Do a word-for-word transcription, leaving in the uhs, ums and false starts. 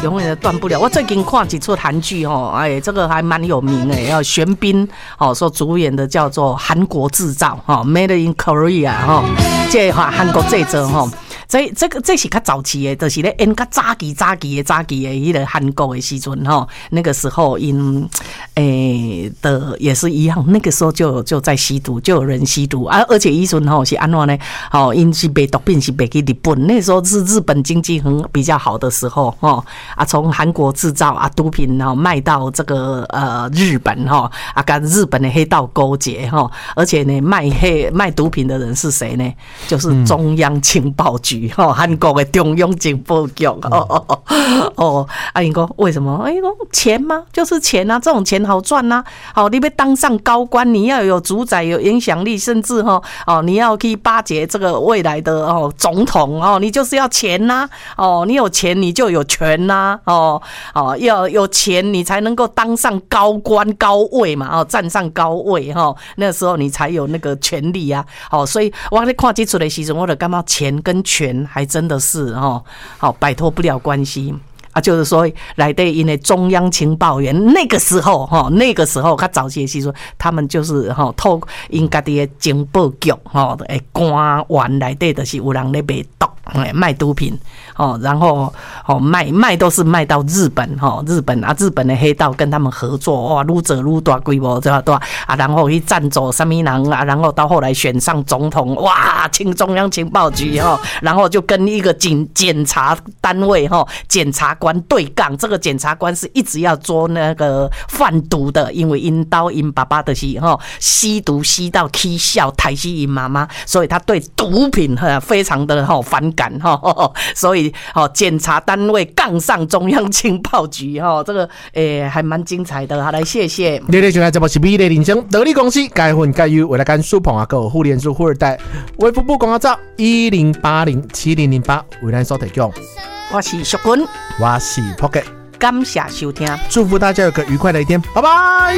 永远的断不了。我最近看几出韩剧哦，哎，这个还蛮有名的，要玄彬哦所主演的叫做《韩国制造》哈 ，Made in Korea 哈，这哈韩国制造哈。这这个这是较早期的，就是咧演较早期早期的早期的迄个韩国的时阵吼，那个时候因诶、欸、的也是一样，那个时候就就在吸毒，就有人吸毒啊，而且伊阵吼是安怎呢？吼，因是卖毒品是卖去日本，那时候是日本经济很比较好的时候吼啊，从韩国制造啊毒品吼卖到这个呃日本吼啊，跟日本的黑道勾结吼，而且呢卖黑卖毒品的人是谁呢？就是中央情报局。哦，韩国的中央情报局哦哦哦哦，啊，你讲为什么？哎，讲钱吗？就是钱啊，这种钱好赚啊。好，你要当上高官，你要有主宰、有影响力，甚至哈哦，你要去巴结这个未来的哦总统哦，你就是要钱呐、啊、哦，你有钱你就有权呐、啊、哦哦，要有钱你才能够当上高官高位嘛哦，站上高位哈、哦，那时候你才有那个权利啊。哦，所以我在看这出的时候，我就感觉钱跟权还真的是哦，好摆脱不了关系啊，就是说来对因为中央情报员那个时候哈，那个时候他早期的时候，他们就是哈透因家己的情报局哈的官员来对的是有人在卖毒。卖毒品哦，然后哦卖卖都是卖到日本哈，日本啊日本的黑道跟他们合作哇，愈做愈大规模对吧对吧啊，然后去赞助什么人啊，然后到后来选上总统哇，请中央情报局哈，然后就跟一个检检察单位哈检察官对杠，这个检察官是一直要做那个贩毒的，因为因刀因爸爸的是哈吸毒吸到起笑抬起因妈妈，所以他对毒品哈非常的哈反感。所以检察单位杠上中央情报局这个诶还蛮精彩的，好来谢谢。 你哋现在节目是美丽人生得力公司该混该优为了干书棚啊个互联住富二代卫福部广告照一零八零七零零八为咱所提供。 我是淑君， 我是 Pocket， 感谢收听， 祝福大家有个愉快的一天，拜拜。